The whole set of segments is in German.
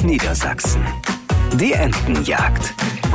Niedersachsen. Die Entenjagd.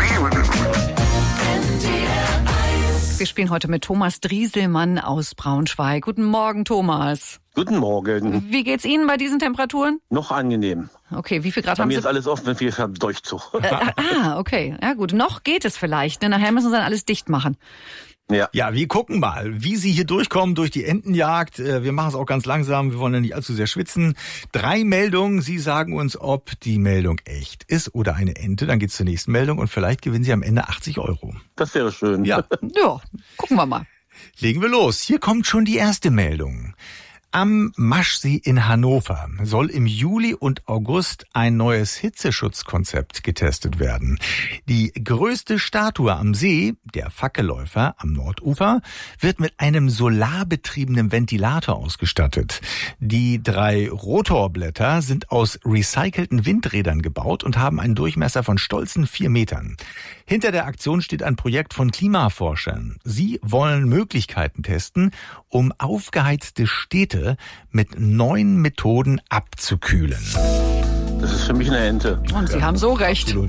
Wir spielen heute mit Thomas Drieselmann aus Braunschweig. Guten Morgen, Thomas. Guten Morgen. Wie geht's Ihnen bei diesen Temperaturen? Noch angenehm. Okay, wie viel Grad Bei haben mir Sie? ist alles offen, wenn wir haben Durchzug. Okay. Ja gut, noch geht es vielleicht. Ne? Nachher müssen Sie dann alles dicht machen. Ja, wir gucken mal, wie Sie hier durchkommen durch die Entenjagd. Wir machen es auch ganz langsam, wir wollen ja nicht allzu sehr schwitzen. 3 Meldungen, Sie sagen uns, ob die Meldung echt ist oder eine Ente. Dann geht's zur nächsten Meldung und vielleicht gewinnen Sie am Ende 80 €. Das wäre schön. Ja, Ja, gucken wir mal. legen wir los. Hier kommt schon die erste Meldung. Am Maschsee in Hannover soll im Juli und August ein neues Hitzeschutzkonzept getestet werden. Die größte Statue am See, der Fackelläufer am Nordufer, wird mit einem solarbetriebenen Ventilator ausgestattet. Die 3 Rotorblätter sind aus recycelten Windrädern gebaut und haben einen Durchmesser von stolzen 4 Metern. Hinter der Aktion steht ein Projekt von Klimaforschern. Sie wollen Möglichkeiten testen, um aufgeheizte Städte mit neuen Methoden abzukühlen. Das ist für mich eine Ente. Und Sie haben so recht. Absolut.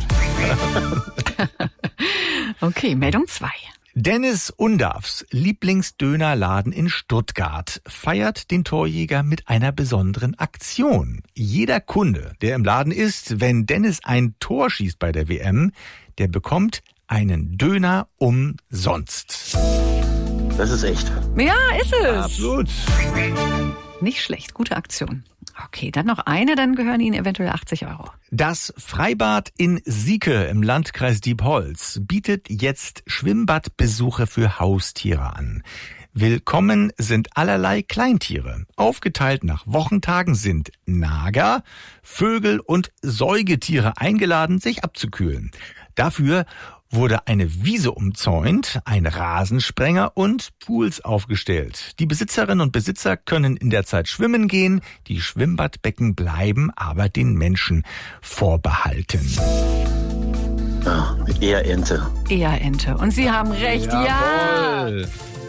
Okay, Meldung 2. Dennis Undarfs Lieblingsdönerladen in Stuttgart feiert den Torjäger mit einer besonderen Aktion. Jeder Kunde, der im Laden ist, wenn Dennis ein Tor schießt bei der WM, der bekommt einen Döner umsonst. Das ist echt. Ja, ist es. Absolut. Nicht schlecht, gute Aktion. Okay, dann noch eine, dann gehören Ihnen eventuell 80 €. Das Freibad in Sieke im Landkreis Diepholz bietet jetzt Schwimmbadbesuche für Haustiere an. Willkommen sind allerlei Kleintiere. Aufgeteilt nach Wochentagen sind Nager, Vögel und Säugetiere eingeladen, sich abzukühlen. Dafür wurde eine Wiese umzäunt, ein Rasensprenger und Pools aufgestellt. Die Besitzerinnen und Besitzer können in der Zeit schwimmen gehen, die Schwimmbadbecken bleiben aber den Menschen vorbehalten. Ja, eher Ente. Eher Ente. Und Sie haben recht, ja. Jawohl.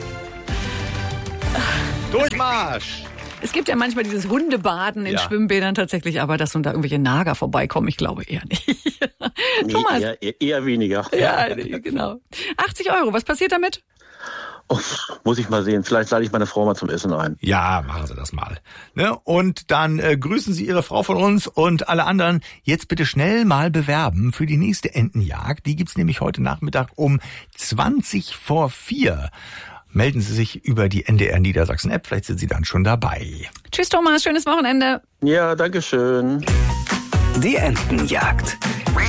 Durchmarsch! Es gibt ja manchmal dieses Hundebaden in Ja. Schwimmbädern tatsächlich, aber dass da irgendwelche Nager vorbeikommen, ich glaube eher nicht. Nee, Thomas. eher weniger. Ja, nee, genau. 80 €, was passiert damit? Oh, muss ich mal sehen. Vielleicht lade ich meine Frau mal zum Essen ein. Ja, machen Sie das mal. Ne? Und dann grüßen Sie Ihre Frau von uns und alle anderen. Jetzt bitte schnell mal bewerben für die nächste Entenjagd. Die gibt's nämlich heute Nachmittag um 3:20. Melden Sie sich über die NDR Niedersachsen App. Vielleicht sind Sie dann schon dabei. Tschüss Thomas, schönes Wochenende. Ja, danke schön. Die Entenjagd.